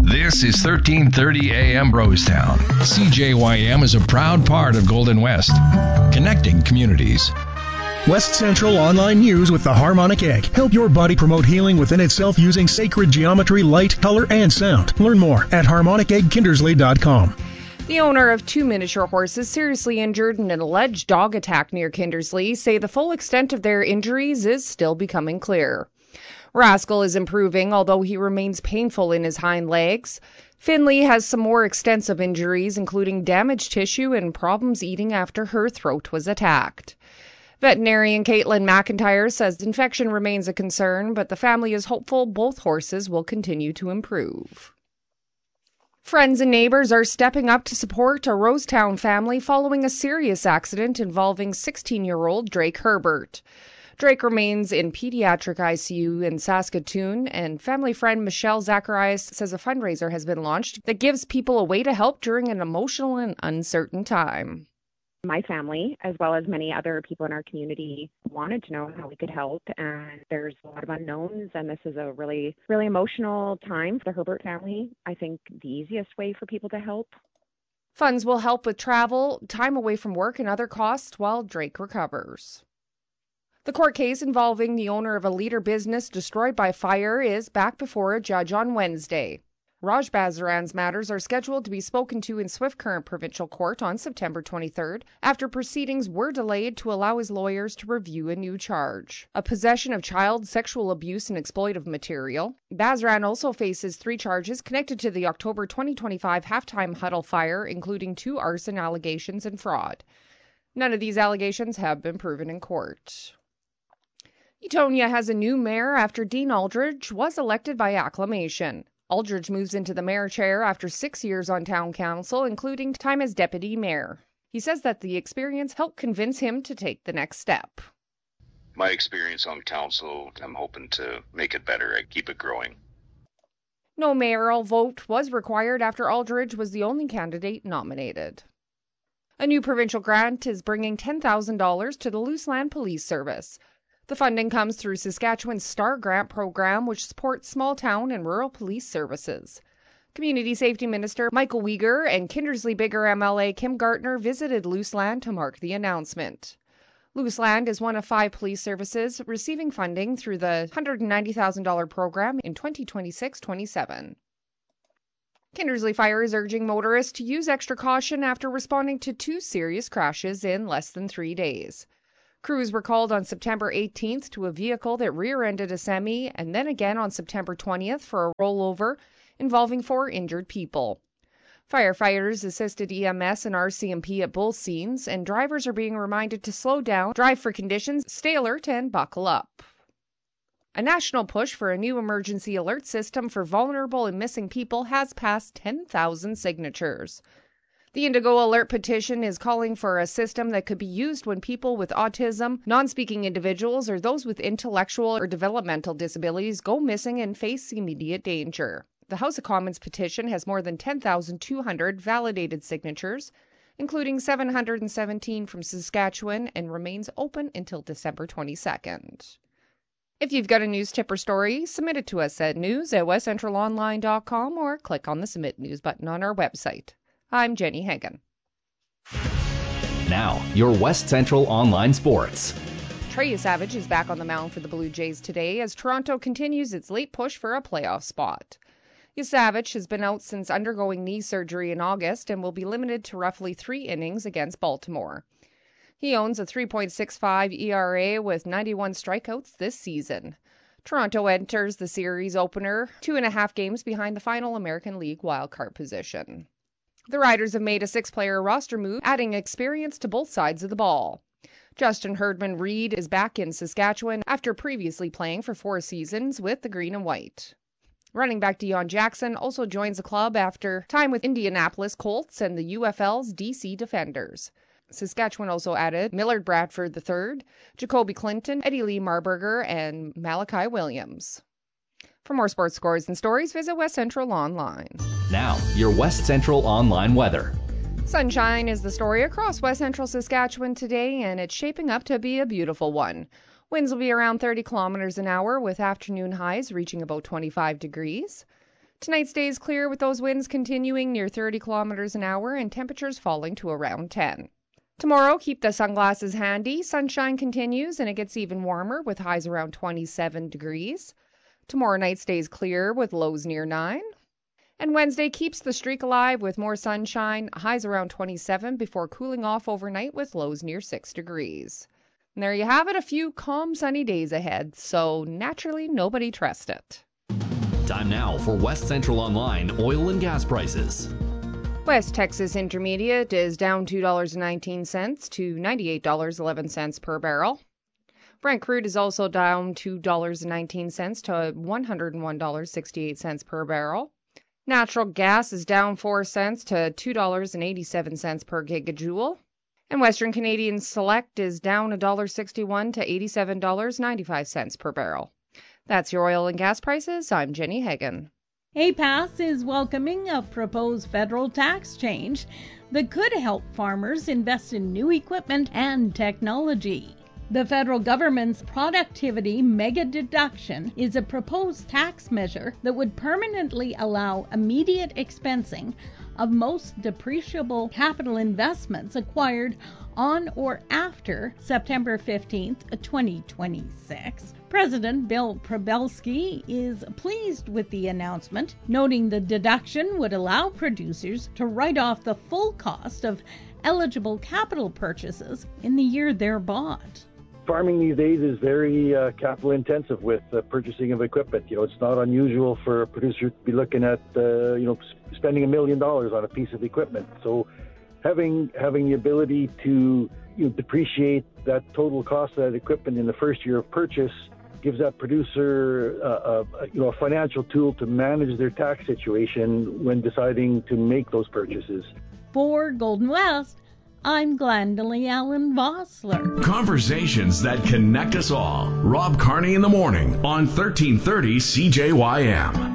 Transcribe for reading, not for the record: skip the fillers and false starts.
This is 1330 AM Brostown. CJYM is a proud part of Golden West, connecting communities. West Central Online News with the Harmonic Egg. Help your body promote healing within itself using sacred geometry, light, color, and sound. Learn more at harmoniceggkindersley.com. The owner of 2 miniature horses seriously injured in an alleged dog attack near Kindersley say the full extent of their injuries is still becoming clear. Rascal is improving, although he remains painful in his hind legs. Finley has some more extensive injuries, including damaged tissue and problems eating after her throat was attacked. Veterinarian Caitlin McIntyre says infection remains a concern, but the family is hopeful both horses will continue to improve. Friends and neighbors are stepping up to support a Rosetown family following a serious accident involving 16-year-old Drake Herbert. Drake remains in pediatric ICU in Saskatoon, and family friend Michelle Zacharias says a fundraiser has been launched that gives people a way to help during an emotional and uncertain time. My family, as well as many other people in our community, wanted to know how we could help, and there's a lot of unknowns, and this is a really, really emotional time for the Herbert family. I think the easiest way for people to help. Funds will help with travel, time away from work, and other costs while Drake recovers. The court case involving the owner of a Leader business destroyed by fire is back before a judge on Wednesday. Raj Bazaran's matters are scheduled to be spoken to in Swift Current Provincial Court on September 23rd, after proceedings were delayed to allow his lawyers to review a new charge, a possession of child sexual abuse and exploitive material. Bazaran also faces 3 charges connected to the October 2025 halftime huddle fire, including 2 arson allegations and fraud. None of these allegations have been proven in court. Etonia has a new mayor after Dean Aldridge was elected by acclamation. Aldridge moves into the mayor chair after 6 years on town council, including time as deputy mayor. He says that the experience helped convince him to take the next step. My experience on council, I'm hoping to make it better and keep it growing. No mayoral vote was required after Aldridge was the only candidate nominated. A new provincial grant is bringing $10,000 to the Luseland Police Service. The funding comes through Saskatchewan's STAR Grant program, which supports small town and rural police services. Community Safety Minister Michael Uyghur and Kindersley-Biggar MLA Kim Gartner visited Luseland to mark the announcement. Luseland is one of 5 police services receiving funding through the $190,000 program in 2026-27. Kindersley Fire is urging motorists to use extra caution after responding to 2 serious crashes in less than 3 days. Crews were called on September 18th to a vehicle that rear-ended a semi, and then again on September 20th for a rollover involving 4 injured people. Firefighters assisted EMS and RCMP at both scenes, and drivers are being reminded to slow down, drive for conditions, stay alert, and buckle up. A national push for a new emergency alert system for vulnerable and missing people has passed 10,000 signatures. The Indigo Alert petition is calling for a system that could be used when people with autism, non-speaking individuals, or those with intellectual or developmental disabilities go missing and face immediate danger. The House of Commons petition has more than 10,200 validated signatures, including 717 from Saskatchewan, and remains open until December 22nd. If you've got a news tip or story, submit it to us at news@westcentralonline.com or click on the Submit News button on our website. I'm Jenny Hagan. Now, your West Central Online Sports. Trey Savage is back on the mound for the Blue Jays today as Toronto continues its late push for a playoff spot. Savage has been out since undergoing knee surgery in August and will be limited to roughly 3 innings against Baltimore. He owns a 3.65 ERA with 91 strikeouts this season. Toronto enters the series opener 2.5 games behind the final American League wildcard position. The Riders have made a 6-player roster move, adding experience to both sides of the ball. Justin Herdman-Reed is back in Saskatchewan after previously playing for 4 seasons with the Green and White. Running back Deion Jackson also joins the club after time with Indianapolis Colts and the UFL's DC Defenders. Saskatchewan also added Millard Bradford III, Jacoby Clinton, Eddie Lee Marburger, and Malachi Williams. For more sports scores and stories, visit West Central Online. Now, your West Central Online weather. Sunshine is the story across West Central Saskatchewan today, and it's shaping up to be a beautiful one. Winds will be around 30 kilometers an hour with afternoon highs reaching about 25 degrees. Tonight stays clear with those winds continuing near 30 kilometers an hour and temperatures falling to around 10. Tomorrow, keep the sunglasses handy. Sunshine continues and it gets even warmer with highs around 27 degrees. Tomorrow night stays clear with lows near 9. And Wednesday keeps the streak alive with more sunshine, highs around 27 before cooling off overnight with lows near 6 degrees. And there you have it, a few calm sunny days ahead, so naturally nobody trusts it. Time now for West Central Online oil and gas prices. West Texas Intermediate is down $2.19 to $98.11 per barrel. Brent crude is also down $2.19 to $101.68 per barrel. Natural gas is down 4 cents to $2.87 per gigajoule. And Western Canadian Select is down $1.61 to $87.95 per barrel. That's your oil and gas prices. I'm Jenny Hagan. APAS is welcoming a proposed federal tax change that could help farmers invest in new equipment and technology. The federal government's productivity mega deduction is a proposed tax measure that would permanently allow immediate expensing of most depreciable capital investments acquired on or after September 15th, 2026. President Bill Probelski is pleased with the announcement, noting the deduction would allow producers to write off the full cost of eligible capital purchases in the year they're bought. Farming these days is very capital intensive with purchasing of equipment. It's not unusual for a producer to be looking at spending $1 million on a piece of equipment. So having the ability to depreciate that total cost of that equipment in the first year of purchase gives that producer a financial tool to manage their tax situation when deciding to make those purchases. For Golden West, I'm Glendalee Allen Vossler. Conversations that connect us all. Rob Carney in the morning on 1330 CJYM.